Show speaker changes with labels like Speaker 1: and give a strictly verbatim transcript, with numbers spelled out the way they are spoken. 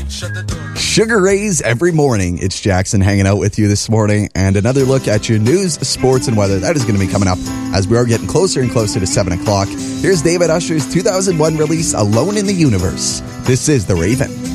Speaker 1: Sugar Rays every morning. It's Jackson hanging out with you this morning, and another look at your news, sports, and weather. That is going to be coming up as we are getting closer and closer to seven o'clock. Here's David Usher's two thousand one release, Alone in the Universe. This is The Raven.